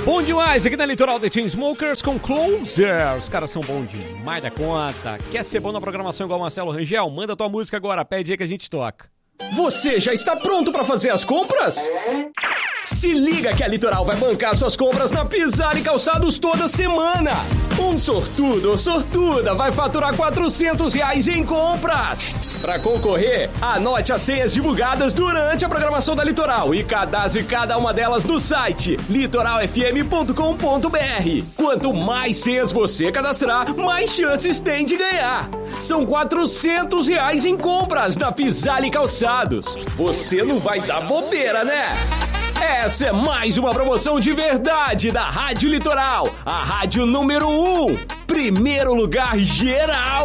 Bom demais, aqui na Litoral The Chainsmokers com Closer. Os caras são bons demais da conta. Quer ser bom na programação igual Marcelo Rangel? Manda tua música agora, pede aí que a gente toca. Você já está pronto para fazer as compras? Se liga que a Litoral vai bancar suas compras na Pisar e Calçados toda semana. Um sortudo ou sortuda vai faturar R$400 em compras. Para concorrer, anote as senhas divulgadas durante a programação da Litoral e cadastre cada uma delas no site litoralfm.com.br. Quanto mais senhas você cadastrar, mais chances tem de ganhar. São R$400 em compras na Pisar e Calçados. Você não vai dar bobeira, né? Essa é mais uma promoção de verdade da Rádio Litoral, a rádio número 1, primeiro lugar geral.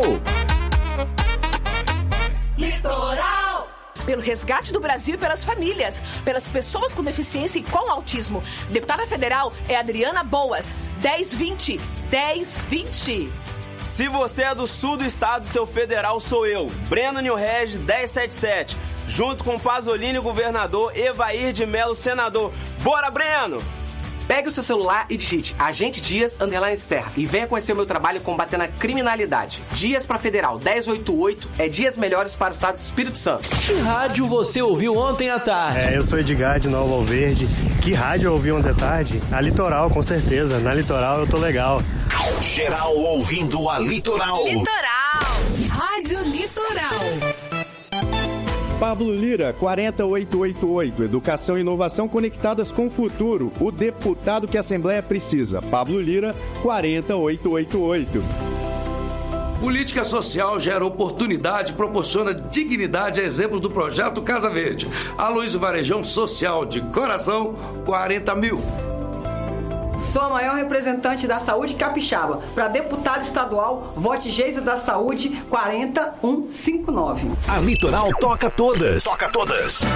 Litoral! Pelo resgate do Brasil e pelas famílias, pelas pessoas com deficiência e com autismo. Deputada federal é Adriana Boas, 1020, 1020. Se você é do sul do estado, seu federal sou eu, Breno Nilreg, 1077. Junto com Pasolini, governador, Evair de Melo, senador. Bora, Breno! Pegue o seu celular e digite Agente Dias _Serra e venha conhecer o meu trabalho combatendo a criminalidade. Dias para Federal 1088 é dias melhores para o estado do Espírito Santo. Que rádio você ouviu ontem à tarde? Eu sou Edgar de Nova Alverde. Que rádio eu ouvi ontem à tarde? A Litoral, com certeza. Na Litoral eu tô legal. Geral ouvindo a Litoral. Litoral! Rádio Litoral. Pablo Lira, 40888. Educação e inovação conectadas com o futuro. O deputado que a Assembleia precisa. Pablo Lira, 40888. Política social gera oportunidade, proporciona dignidade, a exemplo do projeto Casa Verde. Aloysio Varejão Social, de coração, 40 mil. Sou a maior representante da saúde capixaba. Para deputado estadual, vote Geisa da Saúde 40159. A Litoral toca todas. Toca todas.